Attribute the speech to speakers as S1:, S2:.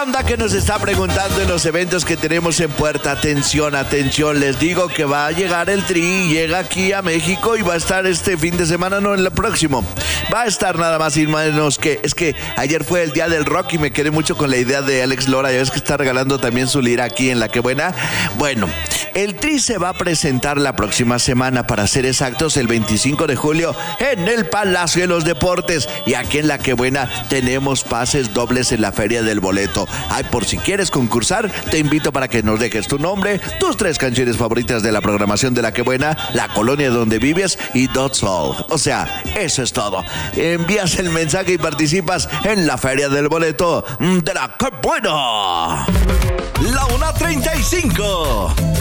S1: banda que nos está preguntando en los eventos que tenemos en puerta. Atención, atención, les digo que va a llegar el Tri, llega aquí a México y va a estar este fin de semana, no, en el próximo. Va a estar nada más y menos que, es que ayer fue el día del rock y me quedé mucho con la idea de Alex Lora, ya ves que está regalando también su lira aquí en La Que Buena. Bueno, el Tri se va a presentar la próxima semana, para ser exactos, el 25 de julio en el Palacio de los Deportes. Y aquí en La Que Buena tenemos pases dobles en la Feria del Boleto. Ay, por si quieres concursar, te invito para que nos dejes tu nombre, tus 3 canciones favoritas de la programación de La Que Buena, la colonia donde vives y That's All. O sea, eso es todo. Envías el mensaje y participas en la Feria del Boleto de La Que Buena. La 1:35.